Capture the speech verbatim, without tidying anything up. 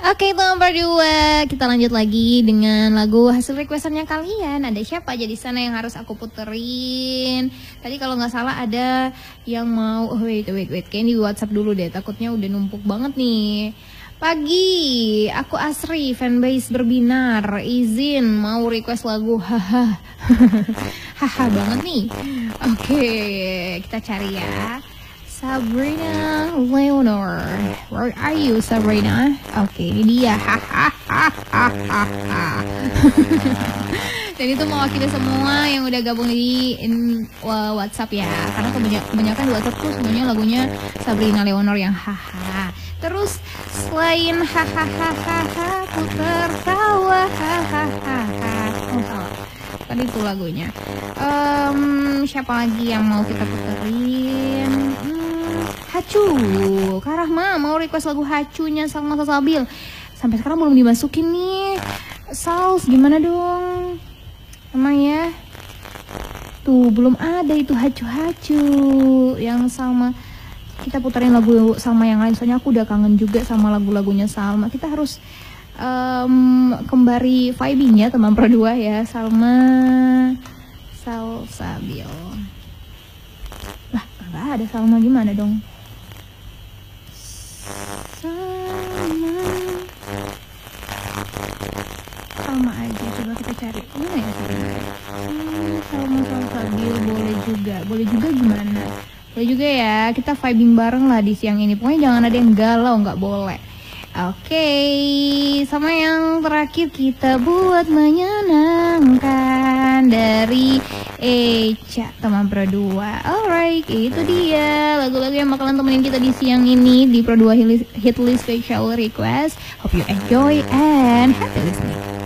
Oke, nomor dua, kita lanjut lagi dengan lagu hasil requestannya kalian. Ada siapa aja di sana yang harus aku puterin? Tadi kalau nggak salah ada yang mau, oh wait wait wait, kayaknya di WhatsApp dulu deh, takutnya udah numpuk banget nih. Pagi, aku Asri, fanbase berbinar, izin mau request lagu, haha, haha banget nih. Oke, kita cari ya. Sabrina Leonor, where are you Sabrina? Oke, ini dia. Dan itu mewakili semua yang udah gabung di in, uh, WhatsApp ya. Karena kebanyakan di WhatsApp tuh semuanya lagunya Sabrina Leonor yang haha. Terus selain hahaha, aku tertawa hahaha. Oh salah, tadi itu lagunya. Um, siapa lagi yang mau kita puterin? Hacu, Kak Rahma mau request lagu Hacunya Salma Salsabil. Sampai sekarang belum dimasukin nih. Sals, gimana dong? Emang ya? Tuh, belum ada itu Hacu-Hacu yang Salma. Kita puterin lagu Salma yang lain, soalnya aku udah kangen juga sama lagu-lagunya Salma. Kita harus um, kembali vibing ya teman berdua ya. Salma Salsabil. Lah, nggak ada Salma, gimana dong? Salma Salma aja, coba kita cari. Mana ya Salma? Hmm, Salma Salsabil boleh juga, boleh juga gimana? Boleh juga ya, kita vibing bareng lah di siang ini. Pokoknya jangan ada yang galau, nggak boleh. Oke, okay. Sama yang terakhir kita buat menyenangkan dari Echa teman Pro dua. Alright, itu dia lagu-lagu yang bakalan temenin kita di siang ini di Pro dua Hitlist Special Request. Hope you enjoy and happy listening.